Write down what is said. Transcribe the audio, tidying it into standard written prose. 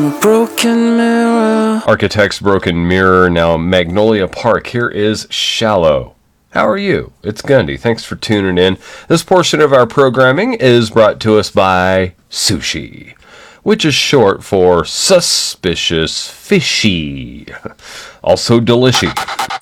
Broken mirror. Architect's Broken Mirror, now Magnolia Park. Here is Shallow. How are you? It's Gundy. Thanks for tuning in. This portion of our programming is brought to us by Sushi, which is short for Suspicious Fishy. Also delicious.